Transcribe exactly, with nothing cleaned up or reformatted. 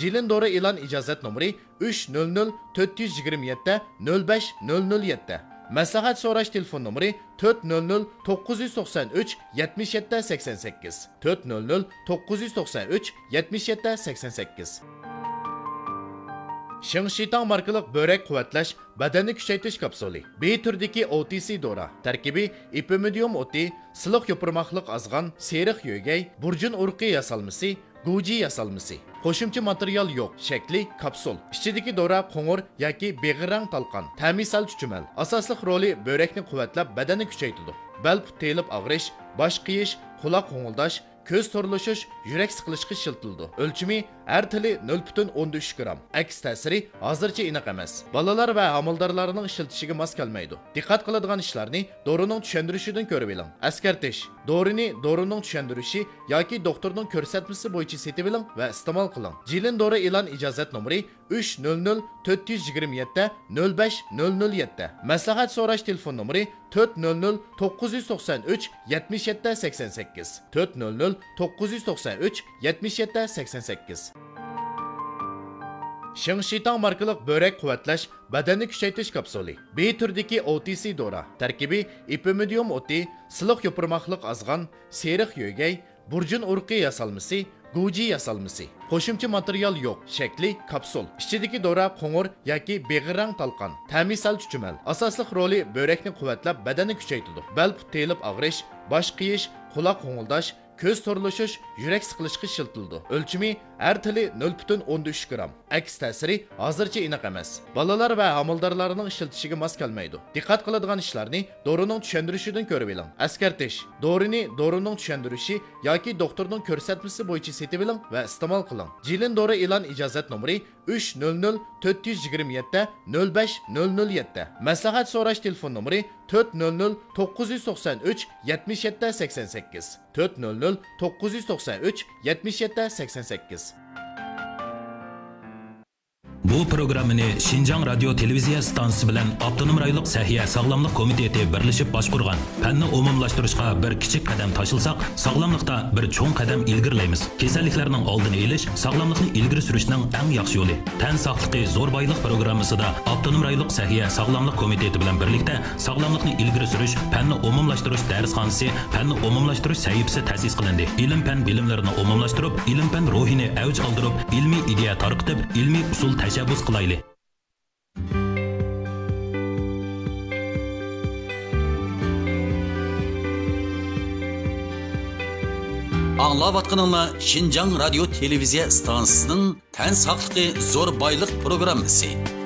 Jilin Dori e'lon ijozat nomeri uch nol nol to'rt yuz yigirma yetti nol besh nol nol yetti. Maslahat so'rash telefon nomeri to'rt nol nol to'qqiz yuz to'qson uch yetmish yetti sakson sakkiz. to'rt nol nol to'qqiz yuz to'qson uch yetmish yetti sakson sakkiz. Shingshitang markalik börek quvvatlash badanni kuchaytirish kapsuli. B turdagi O T C dora. Tarkibi ipimidium o'ti, siliq yopirmoqliq azg'an, seriq yo'gay, burjun urqi yasalmasi, guji yasalmasi. Qo'shimcha material yo'q, shakli kapsul. Ichidagi dora qo'ng'ir yoki beg'irang talqon, ta'misal chuchumal. Asosli roli börekni quvvatlab badanni kuchaytiradi. Bel telib og'rish, bosh qiyish, quloq qo'ng'ildash, ko'z to'rlashish, yurak siqilishga shiltildi. O'lchimi har tili nol butun o'n uch gram. Aks ta'siri hozircha aniq emas. Bolalar va amaldorlarning ishiltishiga mos kelmaydi. Diqqat qiladigan ishlarni dorining tushuntirishidan ko'rib oling. Askartish: dorini dorining tushuntirishi yoki doktorning ko'rsatmasi bo'yicha setib oling va iste'mol qiling. Jilin dori e'lon ijozat nomeri uch nol nol to'rt yuz yigirma yetti nol besh nol nol yetti. Maslahat so'rash telefon nomeri to'rt nol nol to'qqiz yuz to'qson uch yetmish yetti sakson sakkiz. to'rt nol nol to'qqiz yuz to'qson uch yetmish yetti sakson sakkiz. Shingshitang markalik börek quvvatlash badanni kuchaytirish kapsuli. B turdagi O T C dora. Tarkibi ipimidium o'ti, siliq yopirmoqliq azg'an, seriq yo'gay, burjun urqi yasalmasi, guji yasalmasi. Qo'shimcha material yo'q, shakli kapsul. Ichidagi dora qo'ng'ir yoki beg'irang talqon, ta'misal chuchumal. Asosli roli börekni quvvatlab badanni kuchaytiradi. Bel telib og'rish, bosh qiyish, quloq qo'ng'ildash, ko'z to'rlashish, yurak siqilishga shiltildi. O'lchimi har tili nol butun o'n uch gram. Aks ta'siri hozircha aniq emas. Bolalar va amaldorlarning ishiltishiga mos kelmaydi. Diqqat qiladigan ishlarni dorining tushuntirishidan ko'rib oling. Askartish: dorini dorining tushuntirishi yoki doktorning ko'rsatmasi bo'yicha setib oling va iste'mol qiling. Jilin dori e'lon ijozat nomeri uch nol nol to'rt yuz yigirma yetti nol besh nol nol yetti. Maslahat so'rash telefon nomeri to'rt nol nol to'qqiz yuz to'qson uch yetmish yetti sakson sakkiz. to'rt nol nol to'qqiz yuz to'qson uch yetmish yetti sakson sakkiz. Bu programmani Şinjan Radio Televiziya stansiyasi bilan Avtonom rayonlik Sahiya Sog'lomlik komiteti birlashib boshqurgan. Fanni umumlashtirishga bir kichik qadam tashilsak, sog'lomlikda bir cho'ng qadam ilgirlaymiz. Kasalliklarning oldini olish, sog'lomlikni ilgari surishning eng yaxshi yo'li. Tan sog'ligi zo'r boylik programmasida Avtonom rayonlik Sahiya Sog'lomlik komiteti bilan birlikda sog'lomlikni ilgari surish, fanni umumlashtirish darsxonasi, fanni umumlashtirish sahifasi ta'sis qilindi. Ilm fan bilimlarini umumlashtirib, ilm fan ruhini avj oldirib, ilmiy ideya tarqitib, ilmiy usul tashabbus qilayli. Anglayotganinglar Şinjan Radio Televiziya stansiyasining Tan sog'ligi zo'r boylik programmasi.